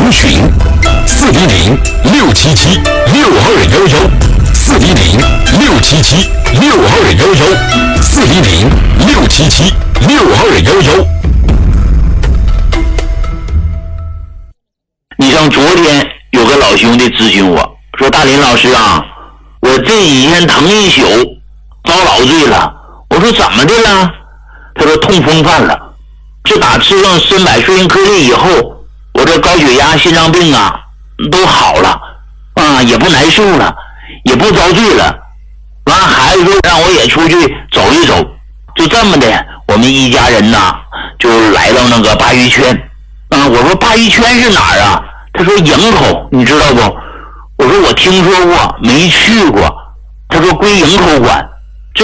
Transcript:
咨询410-677-6211，410-677-6211，410-677-6211。 你像昨天有个老兄弟咨询我说，大林老师啊，我这几天疼一宿，遭老罪了。我说怎么的了？他说痛风犯了，自打吃上参柏顺应颗粒以后，我这高血压、心脏病啊都好了啊，也不难受了，也不遭罪了。完孩子说让我也出去走一走，就这么的，我们一家人呐就来到那个鲅鱼圈啊。我说鲅鱼圈是哪儿啊？他说营口，你知道不？我说我听说过，没去过。他说归营口管。